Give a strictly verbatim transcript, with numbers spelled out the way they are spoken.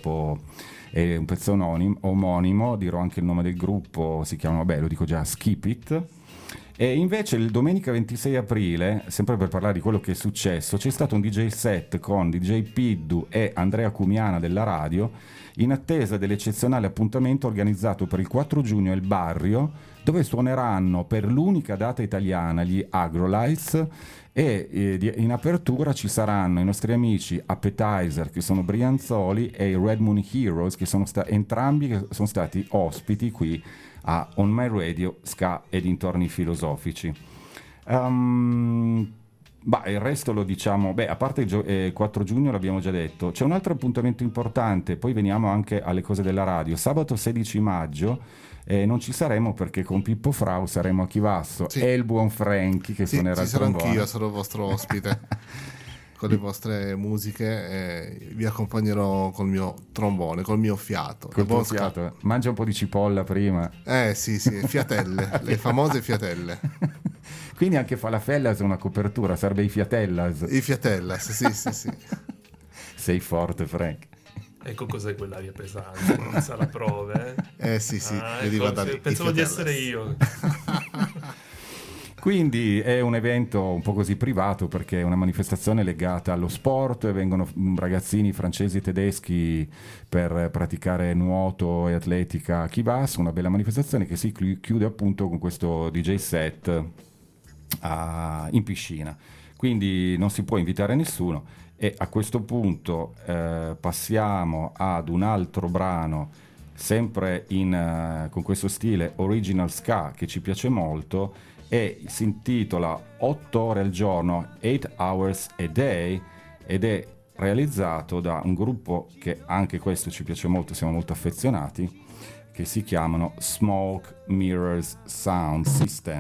purtroppo è un pezzo omonimo, omonimo, dirò anche il nome del gruppo, si chiama, vabbè lo dico già, Skip It. E invece il domenica ventisei aprile, sempre per parlare di quello che è successo, c'è stato un D J set con D J Piddu e Andrea Cumiana della radio, in attesa dell'eccezionale appuntamento organizzato per il quattro giugno al Barrio, dove suoneranno per l'unica data italiana gli Agrolites, e eh, in apertura ci saranno i nostri amici Appetizer, che sono Brianzoli, e i Red Moon Heroes, che sono sta- entrambi che sono stati ospiti qui a On My Radio Ska e dintorni filosofici. Um, bah, il resto lo diciamo, beh, a parte il gio- eh, quattro giugno l'abbiamo già detto, c'è un altro appuntamento importante, poi veniamo anche alle cose della radio. Sabato sedici maggio eh, non ci saremo perché con Pippo Frau saremo a Chivasso, sì. e il buon Franky che sì, suonerà ci il sarò trombone. anch'io, sarò il vostro ospite. Con le vostre musiche eh, vi accompagnerò col mio trombone, col mio fiato. Col tuo fiato. Mangia un po' di cipolla prima. Eh sì, sì, fiatelle, le famose fiatelle. Quindi anche Falafellas è una copertura, sarebbe i Fiatellas. I Fiatellas, sì, sì, sì. Sei forte, Frank. Ecco cos'è quell'aria pesante, non sa la prova, eh? Eh sì, sì, ah, veniva ecco, da lì. Pensavo di essere io. Quindi è un evento un po' così privato perché è una manifestazione legata allo sport, e vengono ragazzini francesi e tedeschi per praticare nuoto e atletica a Chivas, una bella manifestazione che si chiude appunto con questo D J set uh, in piscina. Quindi non si può invitare nessuno, e a questo punto eh, passiamo ad un altro brano sempre in, uh, con questo stile original ska che ci piace molto, e si intitola otto ore al giorno, eight hours a day, ed è realizzato da un gruppo che anche questo ci piace molto, siamo molto affezionati, che si chiamano Smoke Mirrors Sound System.